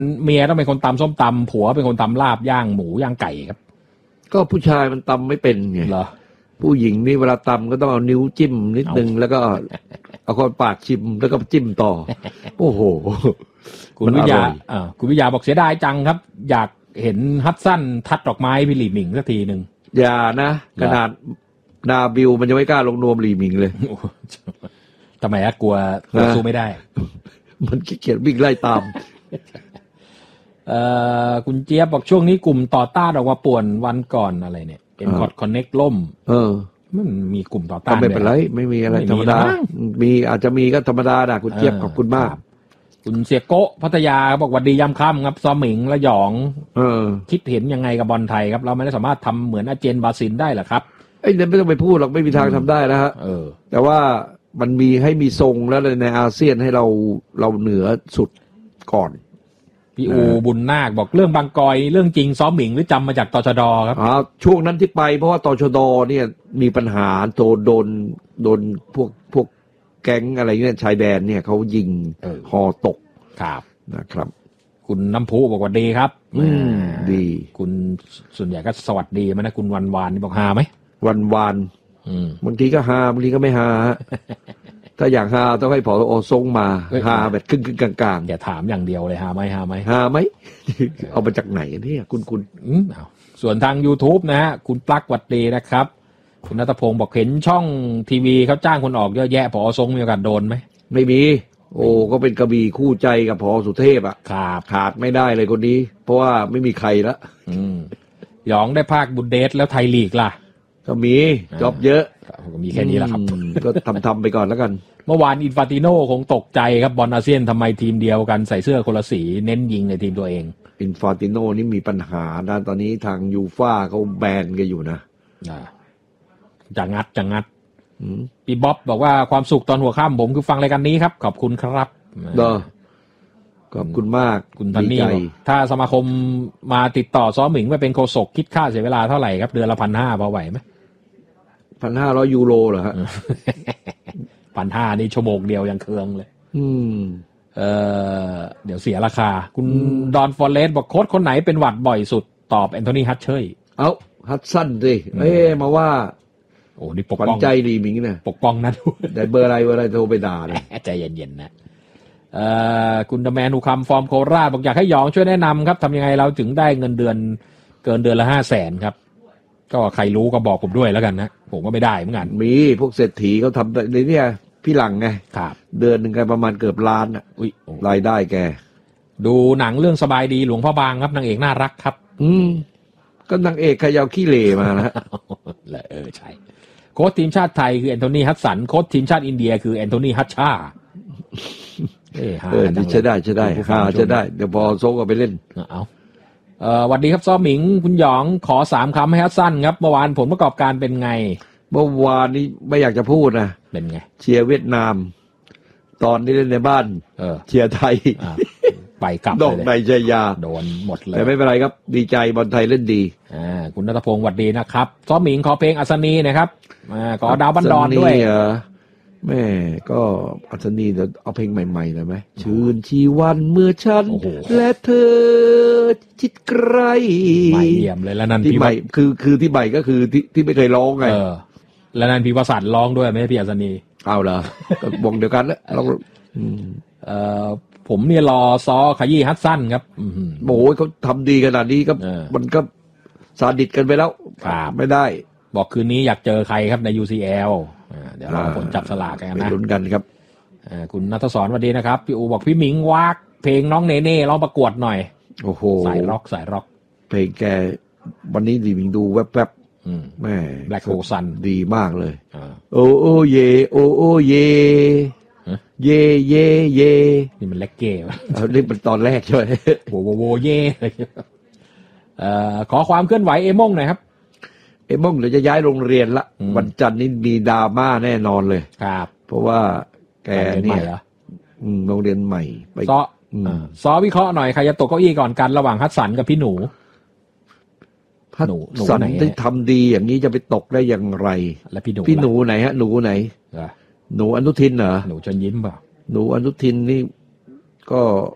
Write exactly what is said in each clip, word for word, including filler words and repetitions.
เมียต้องเป็นคนตำส้มตำผัวเป็นคนตำลาบย่างหมูย่างไก่ครับก็ผู้ชายมันตำไม่เป็นไงเหรอผู้หญิงนี่เวลาตำก็ต้องเอานิ้วจิ้มนิดนึงแล้วก็เอาคนปากชิมแล้วก็จิ้มต่อโอ้โหคุณวิทยาอ่าคุณวิทยาบอกเสียดายจังครับอยากเห็นฮัตซันทัดดอกไม้พี่หลี่หมิงสักทีหนึ่งอย่านะขนาดนาบิวมันยังไม่กล้าลงนวมหลี่หมิงเลยทำไมอะกลัวสู้ไม่ได้มันขี้เกียจวิ่งไล่ตามเอ่อคุณเจี๊ยบบอกช่วงนี้กลุ่มต่อต้านออกมาป่วนวันก่อนอะไรเนี่ยเอ็นคอร์ดคอนเน็กล่มเออมันมีกลุ่มต่อต้านไม่เป็นไรไม่มีอะไรธรรมดามีอาจจะมีก็ธรรมดานะคุณเจี๊ยบขอบคุณมากคุณเสียโกะพัทยาบอกวันดียามค่ำครับซอหมิงและหยองเออคิดเห็นยังไงกับบอลไทยครับเราไม่ได้สามารถทำเหมือนอาเจนบาซินได้หรอครับไอ้เนี่ยไม่ต้องไปพูดหรอกไม่มีทางทำได้แล้วฮะแต่ว่ามันมีให้มีทรงแล้วในอาเซียนให้เราเราเหนือสุดก่อนพี่อูบุญนาคบอกเรื่องบางกอยเรื่องจริงซ้อมหมิงหรือจำมาจากตชดครับอ๋อช่วงนั้นที่ไปเพราะว่าตชดเนี่ยมีปัญหาโดนโดนโดนพวกพวกแก๊งอะไรเนี่ยชายแดนเนี่ยเขายิงฮอตกครับนะครับคุณน้ำพุบอกว่าดีครับอืมดีคุณส่วนใหญ่ก็สวัสดีมั้ยนะคุณวันวานนี่บอกฮาไหมวันวานบางทีก็ฮาบางทีก็ไม่ฮาถ้าอยากฮาต้องให้ผอโอทรงมาฮาแบบครึ่งๆกลางๆอย่าถามอย่างเดียวเลยฮาไหมฮาไหมฮาไหม เอามาจากไหนเนี่ยคุณคุณอืมเอาส่วนทาง YouTube นะฮะคุณปลั๊กวัดดีนะครับคุณณัฐพงศ์บอกเห็นช่องทีวีเขาจ้างคนออกเยอะแยะผอทรงมีโอกาสโดนไหมไม่มีโอ้ก็เป็นกระบี่คู่ใจกับผอสุเทพอ่ะครับขาดไม่ได้เลยคนนี้เพราะว่าไม่มีใครละอืมหยองได้ภาคบุนเดสแล้วไทยลีกล่ะก็มีจ็อบเยอะก็มีแค่นี้แหละครับก็ทำทำไปก่อนแล้วกันเมื่อวานอินฟาติโน่คงตกใจครับบอลอาเซียนทำไมทีมเดียวกันใส่เสื้อคนละสีเน้นยิงในทีมตัวเองอินฟาติโน่นี่มีปัญหาด้านตอนนี้ทางยูฟ่าเขาแบนกันอยู่นะจะงัดจะงัดพี่บ๊อบบอกว่าความสุขตอนหัวค่ำผมคือฟังรายการนี้ครับขอบคุณครับเด้อขอบคุณมากคุณทันนี่ถ้าสมาคมมาติดต่อซ้อมหมิงไปเป็นโฆษกคิดค่าเสียเวลาเท่าไหร่ครับเดือนละพันห้าพอไหวไหมพันห้าร้อยยูโรเหรอฮะพันห้านี่ชั่วโมงเดียวยังเคืองเลยอืมเออเดี๋ยวเสียราคาคุณดอนฟอร์เรสบอกโค้ชคนไหนเป็นหวัดบ่อยสุดตอบแอนโทนีฮัตเชยเอ้าฮัตสันสิเอ๊มาว่าโอ้นี่ปกป้องใจดีมิงเนี่ยปกป้องนะดูแต่เบอร์อะไรเบอร์อะไรโทรไปด่าเลยใจเย็นๆนะเอ่อคุณดแมนฮูคัมฟอร์มโคราชบอกอยากให้หยองช่วยแนะนำครับทำยังไงเราถึงได้เงินเดือนเกินเดือนละห้าแสนครับก็ใครรู้ก็บอกผมด้วยแล้วกันนะผมก็ไม่ได้เหมือนกันมีพวกเศรษฐีเขาทำในเนี่ยพี่หลังไงครับเดือนหนึ่งกันประมาณเกือบล้านอ่ะอุ้ยรายได้แกดูหนังเรื่องสบายดีหลวงพ่อบางครับนางเอกน่ารักครับอืมก็นางเอกขยาวขี้เหร่มานะเออใช่โค้ชทีมชาติไทยคือแอนโทนีฮัตสันโค้ชทีมชาติอินเดียคือแอนโทนีฮัตชาเออเออจะได้จะได้ฮาจะได้เดี๋ยวพอโซก็ไปเล่นเอาเอ่อสวัสดีครับซ้อหมิงคุณหยองขอสามคำให้ฮัตสันครับเมื่อวานผลประกอบการเป็นไงเมื่อวานนี้ไม่อยากจะพูดนะเป็นไงเชียร์เวียดนามตอนนี้เล่นในบ้านเออเชียร์ไทยไปกลับดอกในใจยาโดนหมดเลยแต่ไม่เป็นไรครับดีใจบอลไทยเล่นดีอ่าคุณณัฐพงศ์สวัสดีนะครับซ้อหมิงขอเพลงอัศนีนะครับอ่าขอดาวบันดอนด้วยแม่ก็อัศนีเดี๋ยวเอาเพลงใหม่ๆเลยไหมชื่นชีวันเมื่อฉันและเธอชิดใกล้ใหม่เยี่ยมเลยแล้วนั่นที่ใหม่คือคือที่ใหม่ก็คือที่ที่ไม่เคยร้องไงเออแล้วนั่นพี่วสันต์ร้องด้วยไม่ใช่พี่อัศนีเอาเหรอวงเดียวกันแล้วเราเอ่อผมเนี่ยรอซอขยี้ฮัตซันครับโอ้ยเขาทำดีขนาดนี้ก็มันก็ซาดิสกันไปแล้วไม่ได้บอกคืนนี้อยากเจอใครครับใน ยู ซี แอล เดี๋ยวรอผลจับสลากกันนะไปลุ้นกันครับคุณณัฐศรสวัสดีนะครับพี่อูบอกพี่หมิงวากเพลงน้องเนเน่ร้องประกวดหน่อยโอ้โหสายร็อกสายร็อกเพลงแกวันนี้ดีมิงดูแวบๆแม่แบล็คโฮซันดีมากเลยโอ้โอเยโอโอเยเย่เย่เย่นี่มันเล็กเก้เอาเล่นเป็นตอนแรกใช่ไหมโวโวโวเย่เอ่อขอความเคลื่อนไหวเอมงหน่อยครับเอมงเดี๋ยวจะย้ายโรงเรียนละวันจันทร์นี้มีดราม่าแน่นอนเลยครับเพราะว่าแกเนี่ยโรงเรียนใหม่ไปซอซอวิเคราะห์หน่อยใครจะตกเก้าอี้ก่อนกันระหว่างฮัตสันกับพี่หนูฮัตสันได้ทำดีอย่างนี้จะไปตกได้อย่างไรแล้วพี่หนูพี่หนูไหนฮะหนูไหนหนูอนุทินเหรอหนูเชิญยิ้มเปล่าหนูอนุทินนี่ก็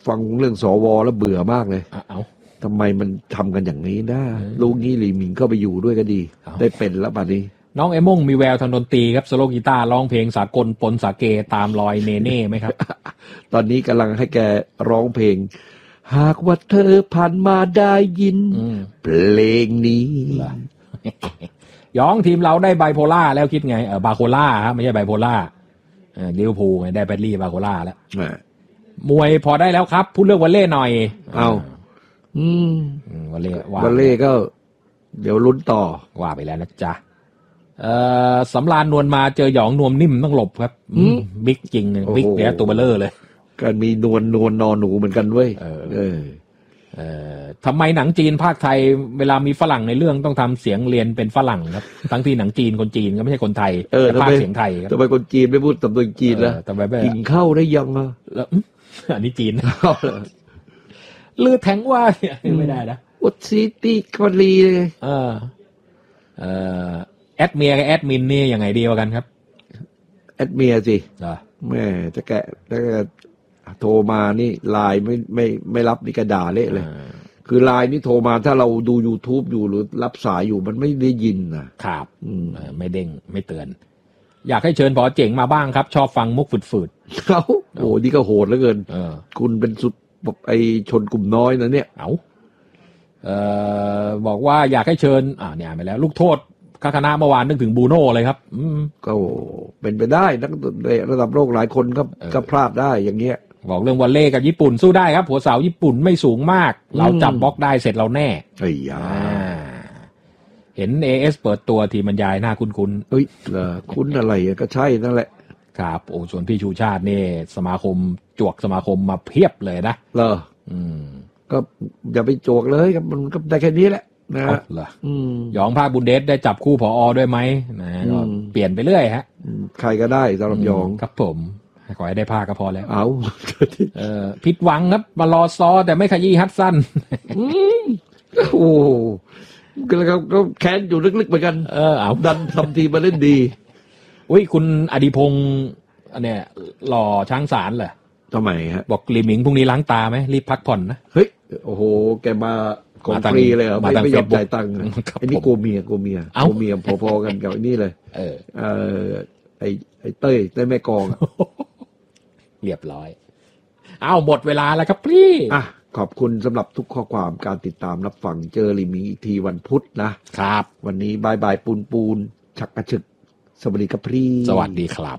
ฟังเรื่องสวแล้วเบื่อมากเลยเอาทำไมมันทำกันอย่างนี้นะลูกนี้หลีหมิงก็ไปอยู่ด้วยก็ดีได้เป็นแล้วบัดนี้น้องไอ้ม่งมีแววทางดนตรีครับโซโลกีตาร์ร้องเพลงสากลปนสาเกตามรอยเนเน่ไหมครับตอนนี้กำลังให้แกร้องเพลงหากว่าเธอผ่านมาได้ยินเพลงนี้ย้องทีมเราได้ไบโพล่าแล้วคิดไงเออบาโคล่าครับไม่ใช่ไบโพล่าเออลิเวอร์พูลไงได้แบดลี่บาโคล่าแล้วมวยพอได้แล้วครับพูดเรื่องวอลเล่หน่อยเอาอืมวอลเล่วอลเล่ก็เดี๋ยวลุ้นต่อว่าไปแล้วนะจ๊ะเอ่อสำรานนวลมาเจอหยองนวมนิ่มต้องหลบครับบิ๊กจริงบิ๊กเนี่ยตัวเบลเลอร์เลยก็มีนวลนวลนอนหนูเหมือนกันเว้ยเออเออเอ่อทำไมหนังจีนภาคไทยเวลามีฝรั่งในเรื่องต้องทำเสียงเรียนเป็นฝรั่งครับทั้งที่หนังจีนคนจีนก็ไม่ใช่คนไทยแต่ภาคเสียงไทยครับทำไมคนจีนไม่พูดสำเนียงจีนล่ะกินข้าวได้ยังอ่ะแล้วอันนี้จีนลือแทงว่าไม่ได้นะวัดซิตี้กอลีเลยเออเอ่อแอดเมียกับแอดมินนี่ยังไงดีกว่ากันครับแอดเมียสิแม่จะแกะจะโทรมานี่ไลน์ไม่ไม่ไม่รับนี่กระด่าเละเลยคือไลน์นี่โทรมาถ้าเราดู YouTube อยู่หรือรับสายอยู่มันไม่ได้ยินนะครับไม่เด้งไม่เตือนอยากให้เชิญพอเจ๋งมาบ้างครับชอบฟังมุกฝืดๆเขาโอ้นี่ก็โหดเหลือเกินคุณเป็นสุดไอชนกลุ่มน้อยนะเนี่ยเอาเอ่อบอกว่าอยากให้เชิญอ่าเนี่ยไปแล้วลูกโทษคณะเมื่อวานนึกถึงบูโน่เลยครับก็เป็นไปได้นักระดับโลกหลายคนก็ก็พลาดได้อย่างเงี้ยบอกเรื่องวอลเล่กับญี่ปุ่นสู้ได้ครับหัวเสาญี่ปุ่นไม่สูงมากเราจับบล็อกได้เสร็จเราแน่ไอ้ยาเห็น เอ เอส เปิดตัวทีมบรรยายหน้าคุ้นๆเฮ้ยเหรอคุ้นอะไรก็ใช่นั่นแหละครับโอ้ส่วนพี่ชูชาตินี่สมาคมจวกสมาคมมาเพียบเลยนะเหรออืมก็อย่าไปจวกเลยครับมันก็ได้แค่นี้แหละนะเหรอหยองภาคบุนเดสได้จับคู่ผอ.ด้วยไหมนะก็เปลี่ยนไปเรื่อยฮะใครก็ได้สำหรับหยองครับผมขอให้ได้ภาคก็พอแล้วเอาเออผิดหวังครับมารอซอแต่ไม่ขยี้ฮัตซันโอ้ก็แล้วก็แค้นอยู่ลึกๆเหมือนกันเออเอาดันทำทีมาเล่นดีอุ้ยคุณอดิพงศ์อันเนี้ยหล่อช้างสารเหรอทำไมฮะบอกลีหมิงพรุ่งนี้ล้างตาไหมรีบพักผ่อนนะเฮ้ยโอ้โหแกมาของฟรีเลยเหรอไม่ไม่ยอมจ่ายตังค์ไอ้นี่โกเมียโกเมียโกเมียพอๆกันกับไอ้นี่เลยเออเออไอ้ไอ้เต้ยเต้ยแม่กองเรียบร้อยอ้าวหมดเวลาแล้วครับพี่อ่ะขอบคุณสำหรับทุกข้อความการติดตามรับฟังเจอลีหมิงอีกทีวันพุธนะครับวันนี้บายบายปูนปูนชักกระชึกสวัสดีครับพี่สวัสดีครับ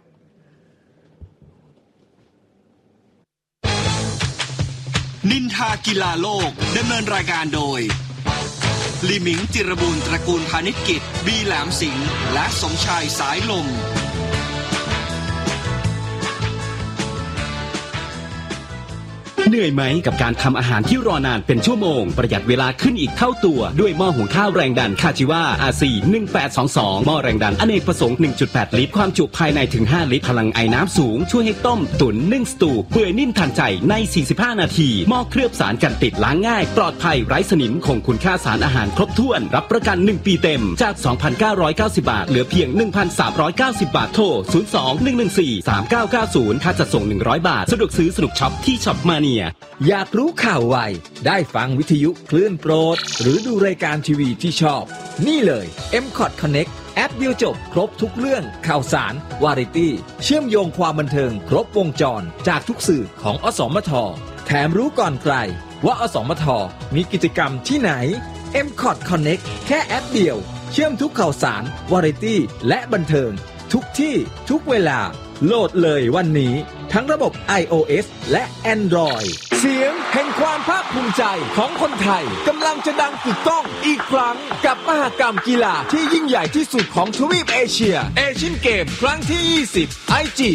นินทากีฬาโลกดำเนินรายการโดยลีหมิงจิรบูรณ์ตระกูลพาณิชกิจบีแหลมสิงห์และสมชายสายลมเหนื่อยไหมกับการทำอาหารที่รอนานเป็นชั่วโมงประหยัดเวลาขึ้นอีกเท่าตัวด้วยหม้อหุงข้าวแรงดันคาจิวา อาร์ ซี หนึ่งแปดสองสองหม้อแรงดันอเนกประสงค์ หนึ่งจุดแปด ลิตรความจุภายในถึงห้าลิตรพลังไอน้ำสูงช่วยให้ต้มตุ๋นนึ่งสตูเปื่อยนิ่มทันใจในสี่สิบห้านาทีหม้อเคลือบสารกันติดล้างง่ายปลอดภัยไร้สนิมคงคุณค่าสารอาหารครบถ้วนรับประกันหนึ่งปีเต็มจาก สองพันเก้าร้อยเก้าสิบ บาทเหลือเพียง หนึ่งพันสามร้อยเก้าสิบ บาทโทรศูนย์ สอง หนึ่ง หนึ่ง สี่ สาม เก้า เก้า ศูนย์ค่าจัดส่งหนึ่งร้อยบาทสะดวกซื้อสนุกช็อปที่ช็อปมาเนียอยากรู้ข่าวไวได้ฟังวิทยุคลื่นโปรดหรือดูรายการทีวีที่ชอบนี่เลย เอ็ม คอท Connect แอปเดียวจบครบทุกเรื่องข่าวสารวาไรตี้เชื่อมโยงความบันเทิงครบวงจรจากทุกสื่อของอสมทแถมรู้ก่อนใครว่าอสมทมีกิจกรรมที่ไหน เอ็ม คอท Connect แค่แอปเดียวเชื่อมทุกข่าวสารวาไรตี้และบันเทิงทุกที่ทุกเวลาโหลดเลยวันนี้ทั้งระบบ ไอ โอ เอส และ Android เสียงแห่งความภาคภูมิใจของคนไทยกำลังจะดังกึกก้องอีกครั้งกับมหกรรมกีฬาที่ยิ่งใหญ่ที่สุดของทวีปเอเชียเอเชียนเกมครั้งที่ยี่สิบ ไอ จี